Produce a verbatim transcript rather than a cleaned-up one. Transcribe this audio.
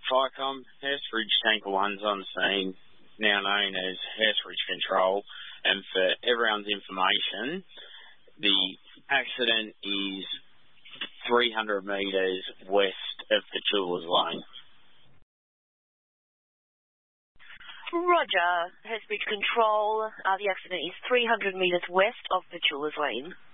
FICOM, Hurstridge Tanker one's on scene, now known as Hurstridge Control, and for everyone's information, the accident is three hundred metres west of the Chulers Lane. Roger, Hurstridge Control, uh, the accident is three hundred metres west of the Chulers Lane.